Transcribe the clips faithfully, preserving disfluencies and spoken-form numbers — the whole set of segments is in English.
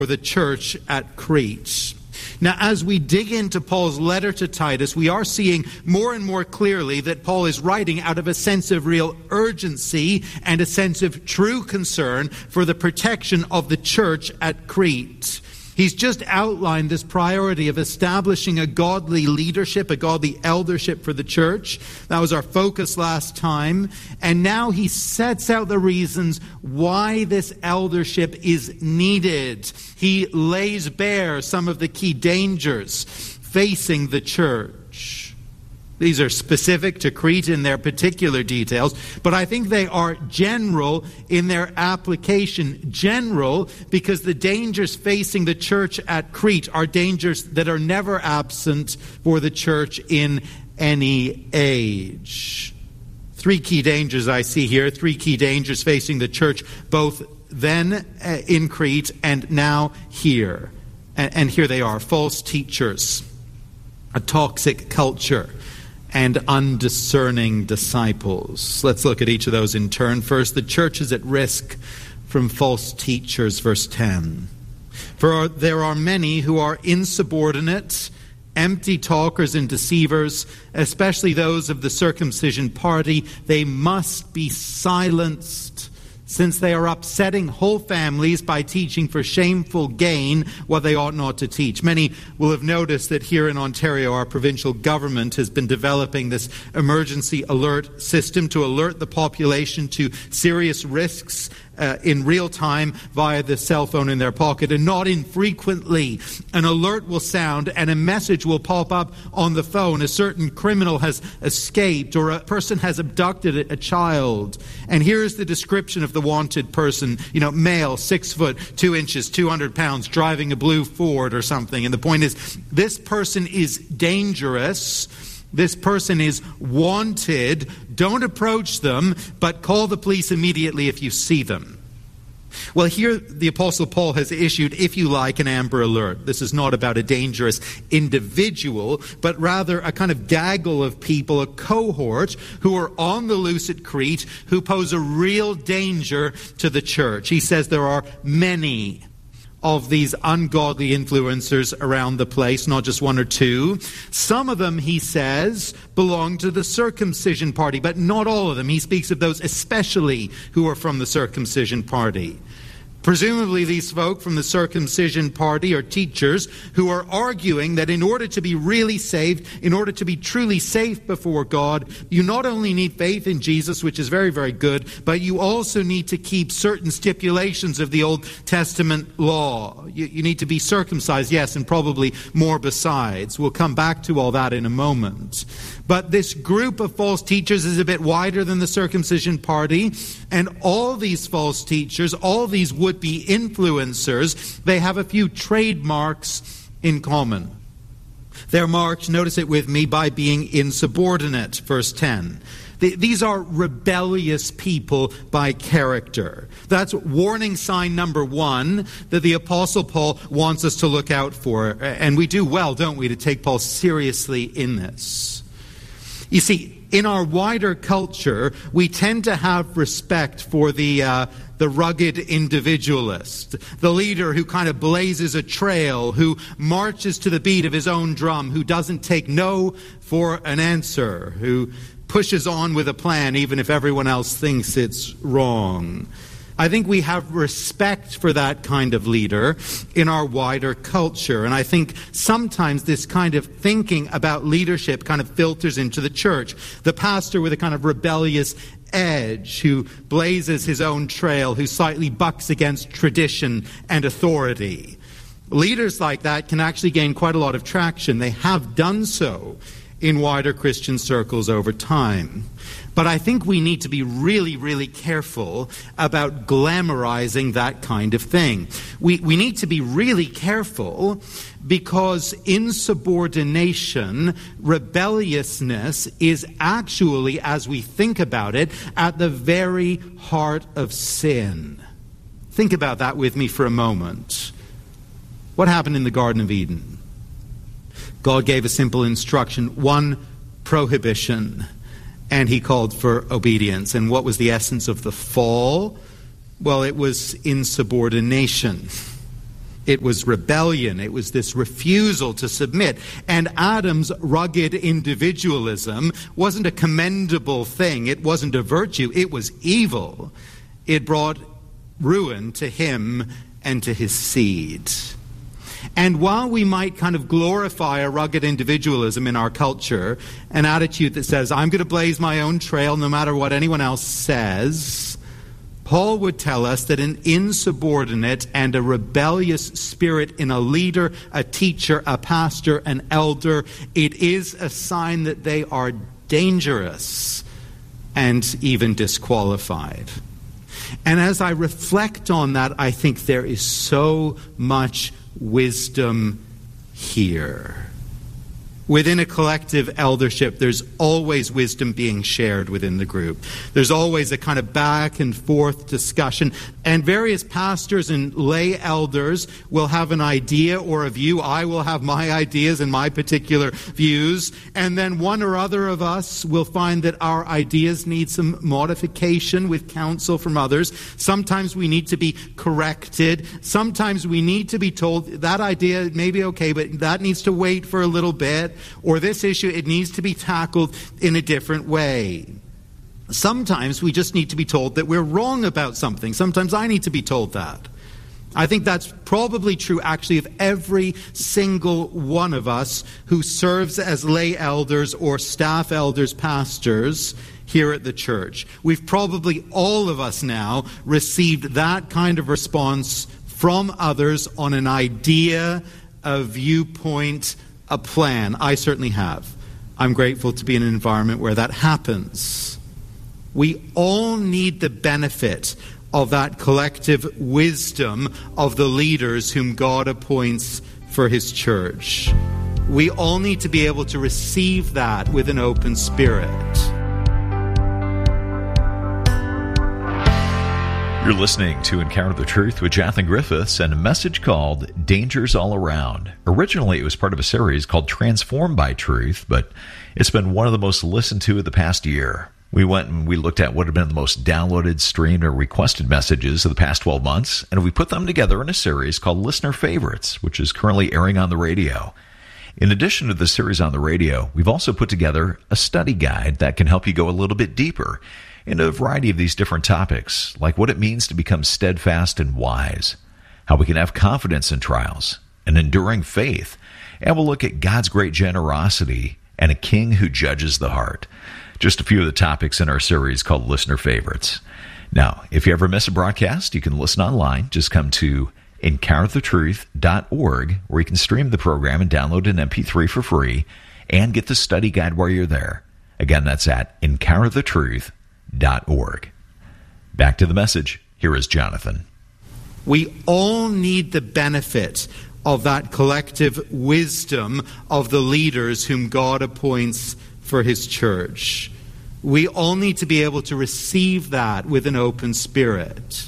for the church at Crete. Now, as we dig into Paul's letter to Titus, we are seeing more and more clearly that Paul is writing out of a sense of real urgency and a sense of true concern for the protection of the church at Crete. He's just outlined this priority of establishing a godly leadership, a godly eldership for the church. That was our focus last time. And now he sets out the reasons why this eldership is needed. He lays bare some of the key dangers facing the church. These are specific to Crete in their particular details, but I think they are general in their application. General because the dangers facing the church at Crete are dangers that are never absent for the church in any age. Three key dangers I see here, three key dangers facing the church both then in Crete and now here. And here they are: false teachers, a toxic culture, and undiscerning disciples. Let's look at each of those in turn. First, the church is at risk from false teachers, verse ten. For there are many who are insubordinate, empty talkers and deceivers, especially those of the circumcision party. They must be silenced, since they are upsetting whole families by teaching for shameful gain what they ought not to teach. Many will have noticed that here in Ontario, our provincial government has been developing this emergency alert system to alert the population to serious risks Uh, in real time via the cell phone in their pocket. And not infrequently, an alert will sound and a message will pop up on the phone. A certain criminal has escaped, or a person has abducted a child. And here is the description of the wanted person. You know, male, six foot, two inches, two hundred pounds, driving a blue Ford or something. And the point is, this person is dangerous. This person is wanted. Don't approach them, but call the police immediately if you see them. Well, here the Apostle Paul has issued, if you like, an Amber Alert. This is not about a dangerous individual, but rather a kind of gaggle of people, a cohort who are on the loose at Crete, who pose a real danger to the church. He says there are many of these ungodly influencers around the place, not just one or two. Some of them, he says, belong to the circumcision party, but not all of them. He speaks of those especially who are from the circumcision party. Presumably these folk from the circumcision party are teachers who are arguing that in order to be really saved, in order to be truly safe before God, you not only need faith in Jesus, which is very, very good, but you also need to keep certain stipulations of the Old Testament law. You, you need to be circumcised, yes, and probably more besides. We'll come back to all that in a moment. But this group of false teachers is a bit wider than the circumcision party, and all these false teachers, all these would-be influencers, they have a few trademarks in common. They're marked, notice it with me, by being insubordinate, verse ten. These are rebellious people by character. That's warning sign number one that the Apostle Paul wants us to look out for. And we do well, don't we, to take Paul seriously in this. You see, in our wider culture, we tend to have respect for the uh, the rugged individualist, the leader who kind of blazes a trail, who marches to the beat of his own drum, who doesn't take no for an answer, who pushes on with a plan even if everyone else thinks it's wrong. I think we have respect for that kind of leader in our wider culture. And I think sometimes this kind of thinking about leadership kind of filters into the church. The pastor with a kind of rebellious edge, who blazes his own trail, who slightly bucks against tradition and authority. Leaders like that can actually gain quite a lot of traction. They have done so in wider Christian circles over time. But I think we need to be really, really careful about glamorizing that kind of thing. We we need to be really careful because insubordination, rebelliousness is actually, as we think about it, at the very heart of sin. Think about that with me for a moment. What happened in the Garden of Eden? God gave a simple instruction, one prohibition, and he called for obedience. And what was the essence of the fall? Well, it was insubordination. It was rebellion. It was this refusal to submit. And Adam's rugged individualism wasn't a commendable thing. It wasn't a virtue. It was evil. It brought ruin to him and to his seed. And while we might kind of glorify a rugged individualism in our culture, an attitude that says, I'm going to blaze my own trail no matter what anyone else says, Paul would tell us that an insubordinate and a rebellious spirit in a leader, a teacher, a pastor, an elder, it is a sign that they are dangerous and even disqualified. And as I reflect on that, I think there is so much wisdom here. Within a collective eldership, there's always wisdom being shared within the group. There's always a kind of back and forth discussion. And various pastors and lay elders will have an idea or a view. I will have my ideas and my particular views. And then one or other of us will find that our ideas need some modification with counsel from others. Sometimes we need to be corrected. Sometimes we need to be told that idea may be okay, but that needs to wait for a little bit. Or this issue, it needs to be tackled in a different way. Sometimes we just need to be told that we're wrong about something. Sometimes I need to be told that. I think that's probably true, actually, of every single one of us who serves as lay elders or staff elders, pastors here at the church. We've probably, all of us now, received that kind of response from others on an idea, a viewpoint, a plan. I certainly have. I'm grateful to be in an environment where that happens. We all need the benefit of that collective wisdom of the leaders whom God appoints for his church. We all need to be able to receive that with an open spirit. You're listening to Encounter the Truth with Jonathan Griffiths and a message called Dangers All Around. Originally, it was part of a series called Transformed by Truth, but it's been one of the most listened to in the past year. We went and we looked at what had been the most downloaded, streamed, or requested messages of the past twelve months, and we put them together in a series called Listener Favorites, which is currently airing on the radio. In addition to the series on the radio, we've also put together a study guide that can help you go a little bit deeper into a variety of these different topics, like what it means to become steadfast and wise, how we can have confidence in trials, an enduring faith, and we'll look at God's great generosity and a king who judges the heart. Just a few of the topics in our series called Listener Favorites. Now, if you ever miss a broadcast, you can listen online. Just come to encounter the truth dot org, where you can stream the program and download an M P three for free and get the study guide while you're there. Again, that's at encounter the truth dot org. Back to the message. Here is Jonathan. We all need the benefit of that collective wisdom of the leaders whom God appoints for his church. We all need to be able to receive that with an open spirit.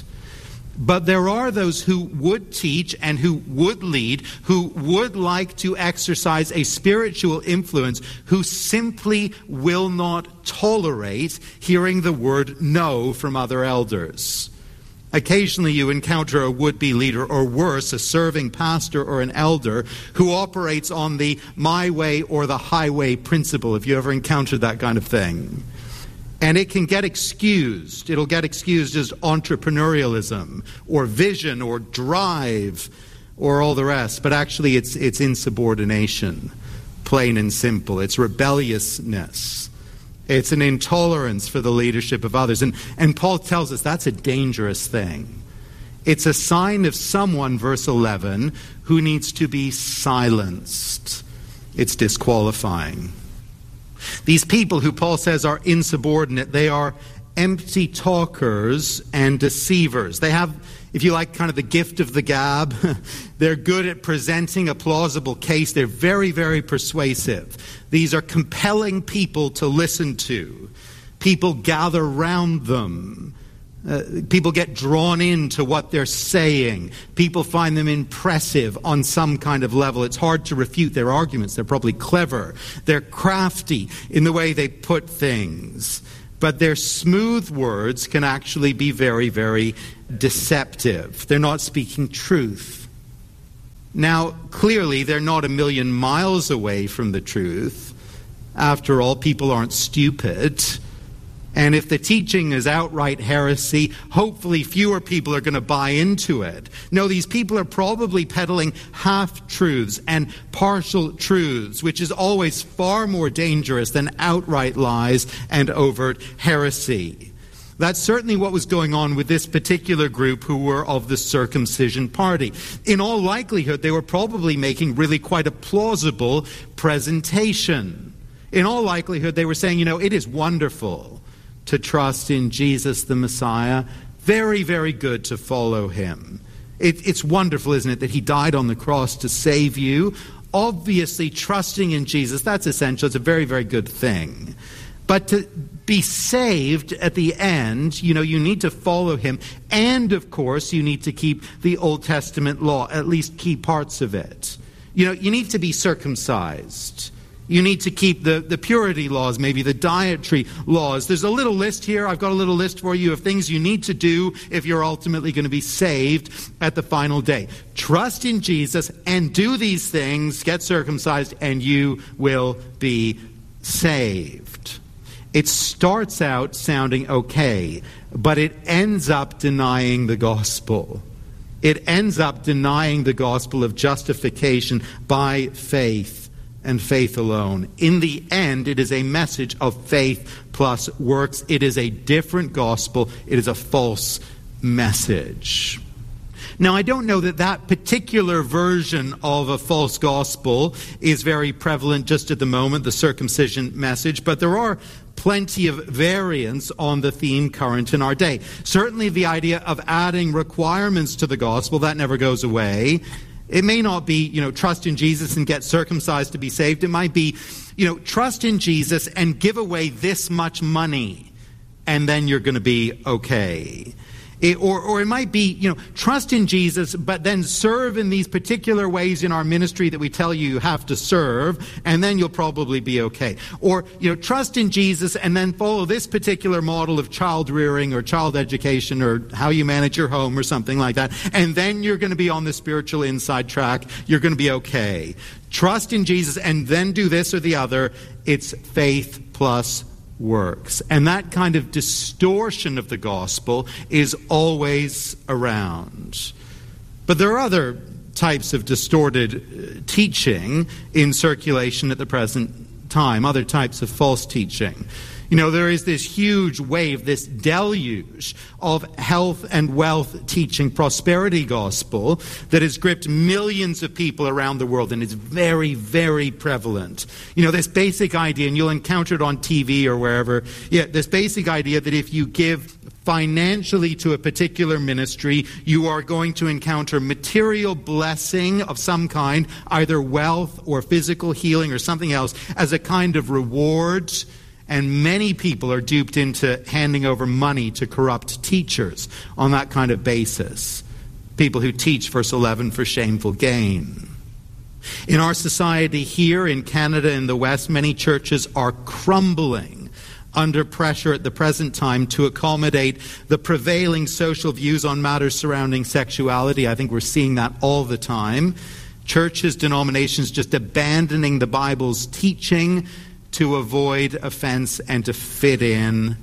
But there are those who would teach and who would lead, who would like to exercise a spiritual influence, who simply will not tolerate hearing the word no from other elders. Occasionally you encounter a would-be leader, or worse, a serving pastor or an elder who operates on the my way or the highway principle. Have you ever encountered that kind of thing? And it can get excused. It'll get excused as entrepreneurialism or vision or drive or all the rest. But actually it's it's insubordination, plain and simple. It's rebelliousness. It's an intolerance for the leadership of others. And, and Paul tells us that's a dangerous thing. It's a sign of someone, verse eleven, who needs to be silenced. It's disqualifying. These people who Paul says are insubordinate, they are empty talkers and deceivers. They have, if you like, kind of the gift of the gab. They're good at presenting a plausible case. They're very, very persuasive. These are compelling people to listen to. People gather round them. Uh, people get drawn into what they're saying. People find them impressive on some kind of level. It's hard to refute their arguments. They're probably clever. They're crafty in the way they put things. But their smooth words can actually be very, very deceptive. They're not speaking truth. Now, clearly, they're not a million miles away from the truth. After all, people aren't stupid. And if the teaching is outright heresy, hopefully fewer people are going to buy into it. No, these people are probably peddling half-truths and partial truths, which is always far more dangerous than outright lies and overt heresy. That's certainly what was going on with this particular group who were of the circumcision party. In all likelihood, they were probably making really quite a plausible presentation. In all likelihood, they were saying, you know, it is wonderful to trust in Jesus the Messiah. Very, very good to follow him. It, it's wonderful, isn't it, that he died on the cross to save you. Obviously, trusting in Jesus, that's essential. It's a very, very good thing. But to be saved at the end, you know, you need to follow him. And, of course, you need to keep the Old Testament law, at least key parts of it. You know, you need to be circumcised. You need to keep the, the purity laws, maybe the dietary laws. There's a little list here. I've got a little list for you of things you need to do if you're ultimately going to be saved at the final day. Trust in Jesus and do these things, get circumcised, and you will be saved. It starts out sounding okay, but it ends up denying the gospel. It ends up denying the gospel of justification by faith and faith alone. In the end, it is a message of faith plus works. It is a different gospel. It is a false message. Now, I don't know that that particular version of a false gospel is very prevalent just at the moment, the circumcision message, but there are plenty of variants on the theme current in our day. Certainly the idea of adding requirements to the gospel, that never goes away. It may not be, you know, trust in Jesus and get circumcised to be saved. It might be, you know, trust in Jesus and give away this much money, and then you're going to be okay. It, or, or it might be, you know, trust in Jesus, but then serve in these particular ways in our ministry that we tell you you have to serve, and then you'll probably be okay. Or, you know, trust in Jesus and then follow this particular model of child rearing or child education or how you manage your home or something like that, and then you're going to be on the spiritual inside track. You're going to be okay. Trust in Jesus and then do this or the other. It's faith plus works. And that kind of distortion of the gospel is always around. But there are other types of distorted teaching in circulation at the present time, other types of false teaching. You know, there is this huge wave, this deluge of health and wealth teaching, prosperity gospel that has gripped millions of people around the world and is very, very prevalent. You know, this basic idea, and you'll encounter it on T V or wherever, yeah, this basic idea that if you give financially to a particular ministry, you are going to encounter material blessing of some kind, either wealth or physical healing or something else, as a kind of reward. And many people are duped into handing over money to corrupt teachers on that kind of basis. People who teach, verse eleven, for shameful gain. In our society here in Canada and the West, many churches are crumbling under pressure at the present time to accommodate the prevailing social views on matters surrounding sexuality. I think we're seeing that all the time. Churches, denominations just abandoning the Bible's teaching to avoid offense and to fit in.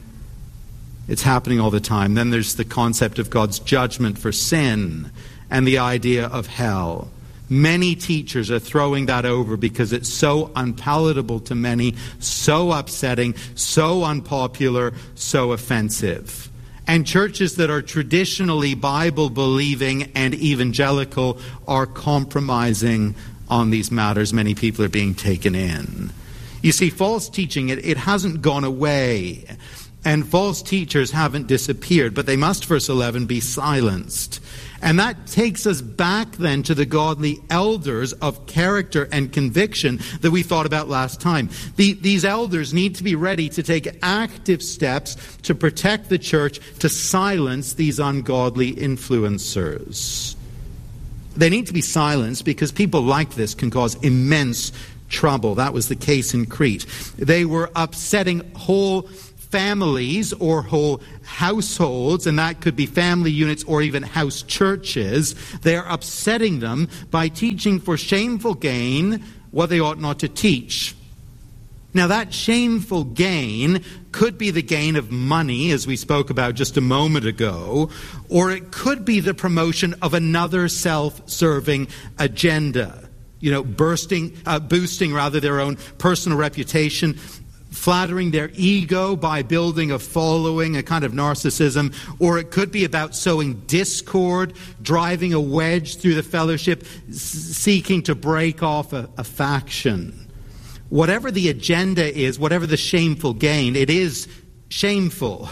It's happening all the time. Then there's the concept of God's judgment for sin and the idea of hell. Many teachers are throwing that over because it's so unpalatable to many, so upsetting, so unpopular, so offensive. And churches that are traditionally Bible-believing and evangelical are compromising on these matters. Many people are being taken in. You see, false teaching, it, it hasn't gone away. And false teachers haven't disappeared, but they must, verse eleven, be silenced. And that takes us back then to the godly elders of character and conviction that we thought about last time. The, these elders need to be ready to take active steps to protect the church, to silence these ungodly influencers. They need to be silenced because people like this can cause immense trouble. That was the case in Crete. They were upsetting whole families or whole households, and that could be family units or even house churches. They're upsetting them by teaching for shameful gain what they ought not to teach. Now, that shameful gain could be the gain of money, as we spoke about just a moment ago, or it could be the promotion of another self-serving agenda. You know, bursting, uh, boosting rather their own personal reputation, flattering their ego by building a following, a kind of narcissism, or it could be about sowing discord, driving a wedge through the fellowship, s- seeking to break off a, a faction. Whatever the agenda is, whatever the shameful gain, it is shameful.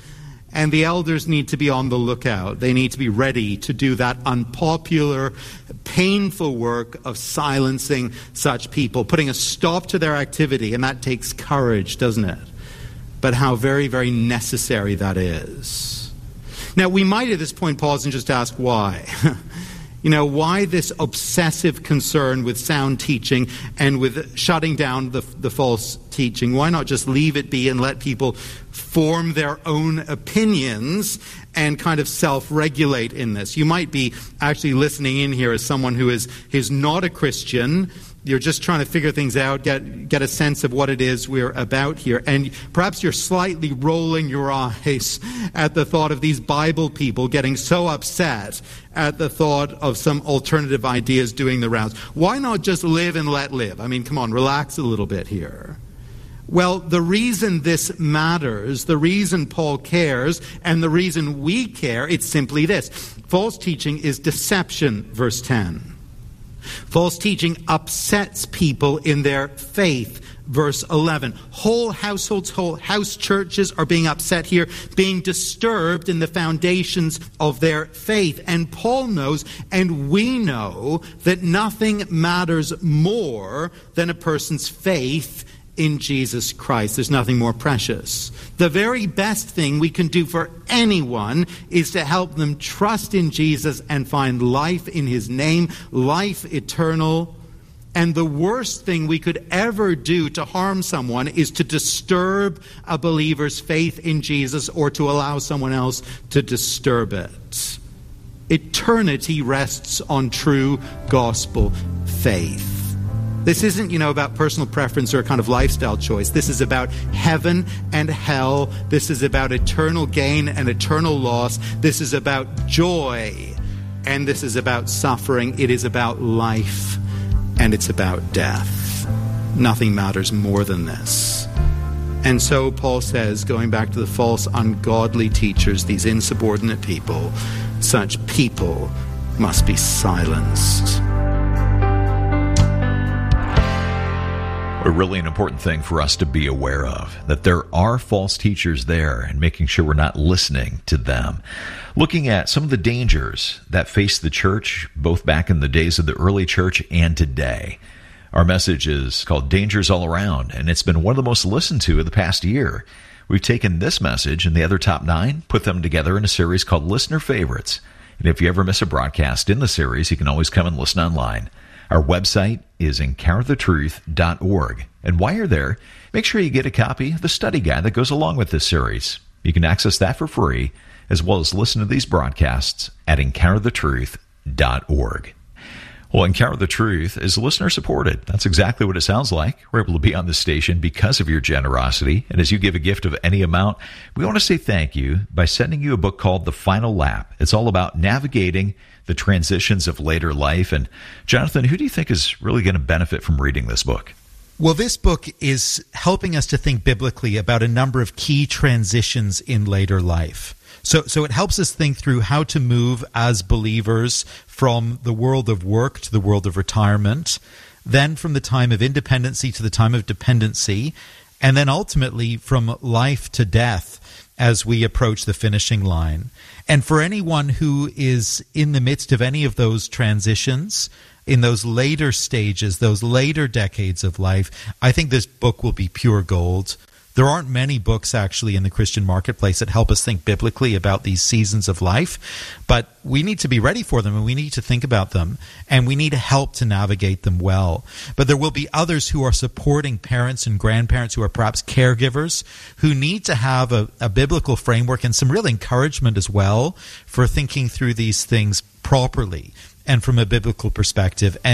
And the elders need to be on the lookout. They need to be ready to do that unpopular, painful work of silencing such people, putting a stop to their activity. And that takes courage, doesn't it? But how very, very necessary that is. Now, we might at this point pause and just ask why. You know, why this obsessive concern with sound teaching and with shutting down the, the false teaching? Why not just leave it be and let people form their own opinions and kind of self-regulate in this? You might be actually listening in here as someone who is, is not a Christian. You're just trying to figure things out, get get a sense of what it is we're about here. And perhaps you're slightly rolling your eyes at the thought of these Bible people getting so upset at the thought of some alternative ideas doing the rounds. Why not just live and let live? I mean, come on, relax a little bit here. Well, the reason this matters, the reason Paul cares, and the reason we care, it's simply this. False teaching is deception, verse ten. False teaching upsets people in their faith, verse eleven. Whole households, whole house churches are being upset here, being disturbed in the foundations of their faith. And Paul knows, and we know, that nothing matters more than a person's faith in Jesus Christ. There's nothing more precious. The very best thing we can do for anyone is to help them trust in Jesus and find life in his name, life eternal. And the worst thing we could ever do to harm someone is to disturb a believer's faith in Jesus or to allow someone else to disturb it. Eternity rests on true gospel faith. This isn't, you know, about personal preference or a kind of lifestyle choice. This is about heaven and hell. This is about eternal gain and eternal loss. This is about joy. And this is about suffering. It is about life. And it's about death. Nothing matters more than this. And so Paul says, going back to the false, ungodly teachers, these insubordinate people, such people must be silenced. A really an important thing for us to be aware of, that there are false teachers there and making sure we're not listening to them. Looking at some of the dangers that face the church, both back in the days of the early church and today. Our message is called Dangers All Around, and it's been one of the most listened to in the past year. We've taken this message and the other top nine, put them together in a series called Listener Favorites. And if you ever miss a broadcast in the series, you can always come and listen online. Our website is encounter the truth dot org. And while you're there, make sure you get a copy of the study guide that goes along with this series. You can access that for free, as well as listen to these broadcasts at encounter the truth dot org. Well, Encounter the Truth is listener-supported. That's exactly what it sounds like. We're able to be on this station because of your generosity. And as you give a gift of any amount, we want to say thank you by sending you a book called The Final Lap. It's all about navigating the transitions of later life. And Jonathan, who do you think is really going to benefit from reading this book? Well, this book is helping us to think biblically about a number of key transitions in later life. So so it helps us think through how to move as believers from the world of work to the world of retirement, then from the time of independency to the time of dependency, and then ultimately from life to death as we approach the finishing line. And for anyone who is in the midst of any of those transitions, in those later stages, those later decades of life, I think this book will be pure gold. There aren't many books actually in the Christian marketplace that help us think biblically about these seasons of life, but we need to be ready for them and we need to think about them and we need help to navigate them well. But there will be others who are supporting parents and grandparents who are perhaps caregivers who need to have a, a biblical framework and some real encouragement as well for thinking through these things properly and from a biblical perspective. And